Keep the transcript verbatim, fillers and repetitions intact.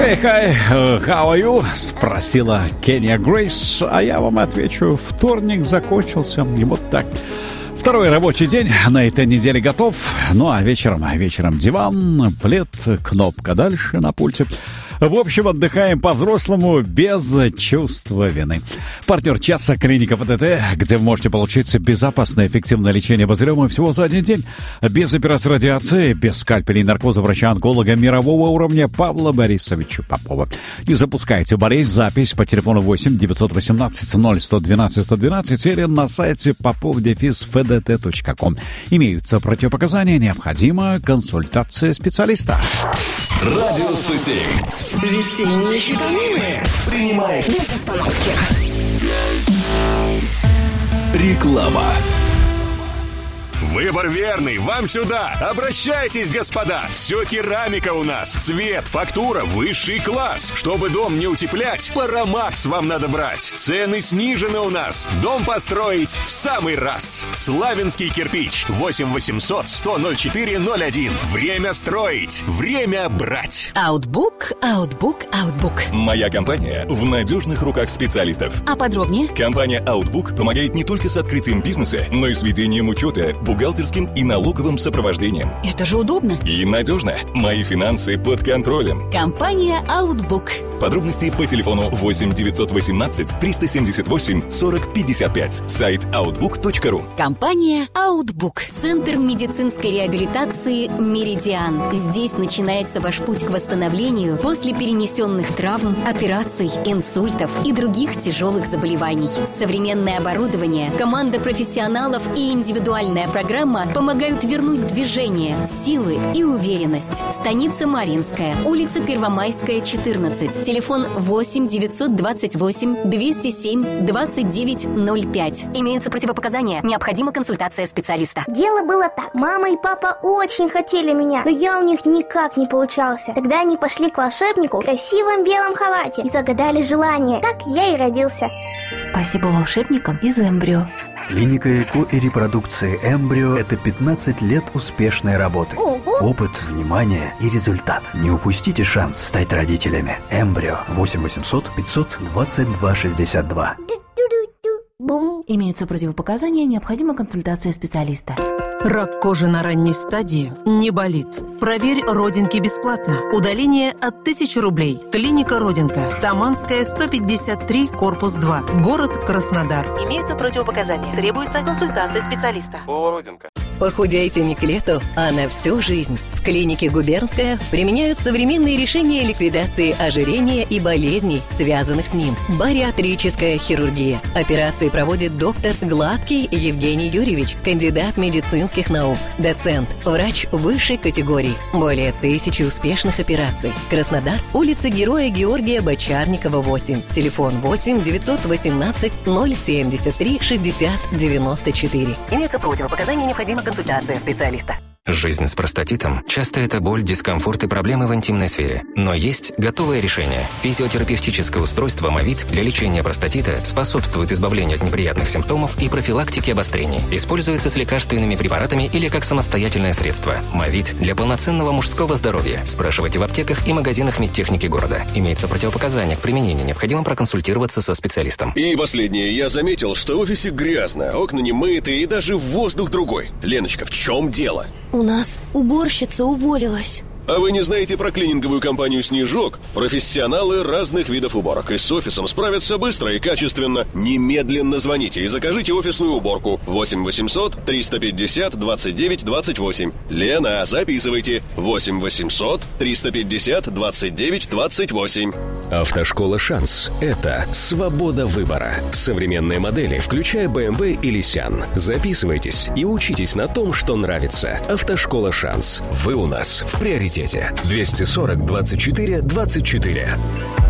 Hey, hi, how are you? Спросила Кенни Грейс, а я вам отвечу: вторник закончился. И вот так. Второй рабочий день на этой неделе готов. Ну а вечером, вечером диван, плед, кнопка дальше на пульте. В общем, отдыхаем по-взрослому, без чувства вины. Партнер часа — клиника ПТТ, где вы можете получить безопасное, эффективное лечение обозрения всего за один день. Без операции радиации, без скальпелей и наркоза врача-онколога мирового уровня Павла Борисовича Попова. Не запускайте болезнь. Запись по телефону восемь девятьсот восемнадцать ноль сто двенадцать сто двенадцать или на сайте попов дефис эф д т точка ком. Имеются противопоказания, необходима консультация специалиста. Радио сто семь. Весенние витамины. Принимай Без остановки. Реклама. Выбор верный, вам сюда! Обращайтесь, господа! Все керамика у нас. Цвет, фактура, высший класс. Чтобы дом не утеплять, Парамакс вам надо брать. Цены снижены у нас. Дом построить в самый раз. Славянский кирпич. восемь восемьсот сто ноль четыре ноль один. Время строить. Время брать. Outbook, Outbook, Outbook. Моя компания в надежных руках специалистов. А подробнее? Компания Outbook помогает не только с открытием бизнеса, но и с ведением учета, бухгалтерским и налоговым сопровождением. Это же удобно. И надежно. Мои финансы под контролем. Компания Outbook. Подробности по телефону восемь девятьсот восемнадцать триста семьдесят восемь сорок пятьдесят пять. Сайт outbook точка ру. Компания Outbook. Центр медицинской реабилитации «Меридиан». Здесь начинается ваш путь к восстановлению после перенесенных травм, операций, инсультов и других тяжелых заболеваний. Современное оборудование, команда профессионалов и индивидуальная программа помогают вернуть движение, силы и уверенность. Станица Марьинская, улица Первомайская, четырнадцать. Телефон восемь девятьсот двадцать восемь двести семь двадцать девять ноль пять. Имеются противопоказания. Необходима консультация специалиста. Дело было так. Мама и папа очень хотели меня, но я у них никак не получался. Тогда они пошли к волшебнику в красивом белом халате и загадали желание. Так я и родился. Спасибо волшебникам из Эмбрио. Клиника ЭКО и репродукции Эмбрио – это пятнадцать лет успешной работы. Ого. Опыт, внимание и результат. Не упустите шанс стать родителями. Эмбрио. восемь восемьсот пятьсот двадцать два шестьдесят два. Бум. Имеются противопоказания, необходима консультация специалиста. Рак кожи на ранней стадии не болит. Проверь родинки бесплатно. Удаление от тысячи рублей. Клиника Родинка. Таманская, сто пятьдесят три, корпус два. Город Краснодар. Имеются противопоказания. Требуется консультация специалиста. О, Родинка. Похудейте не к лету, а на всю жизнь. В клинике Губернская применяют современные решения ликвидации ожирения и болезней, связанных с ним. Бариатрическая хирургия. Операции проводит доктор Гладкий Евгений Юрьевич, кандидат медицинских наук, доцент, врач высшей категории. Более тысячи успешных операций. Краснодар, улица Героя Георгия Бочарникова, восемь. Телефон восемь девятьсот восемнадцать ноль семьдесят три шестьдесят девяносто четыре. Имеются противопоказания, необходима консультация специалиста. Жизнь с простатитом – часто это боль, дискомфорт и проблемы в интимной сфере. Но есть готовое решение. Физиотерапевтическое устройство Мовит для лечения простатита способствует избавлению от неприятных симптомов и профилактике обострений. Используется с лекарственными препаратами или как самостоятельное средство. Мовит для полноценного мужского здоровья. Спрашивайте в аптеках и магазинах медтехники города. Имеется противопоказание к применению. Необходимо проконсультироваться со специалистом. И последнее. Я заметил, что в офисе грязно, окна не мыты и даже воздух другой. Леночка, в чем дело? У нас уборщица уволилась. А вы не знаете про клининговую компанию «Снежок»? Профессионалы разных видов уборок и с офисом справятся быстро и качественно. Немедленно звоните и закажите офисную уборку. восемь восемьсот триста пятьдесят двадцать девять двадцать восемь. Лена, записывайте. восемь восемьсот триста пятьдесят двадцать девять двадцать восемь. Автошкола «Шанс» — это свобода выбора. Современные модели, включая бэ эм вэ и Лисян. Записывайтесь и учитесь на том, что нравится. Автошкола «Шанс». Вы у нас в приоритете. двести сорок двадцать четыре двадцать четыре.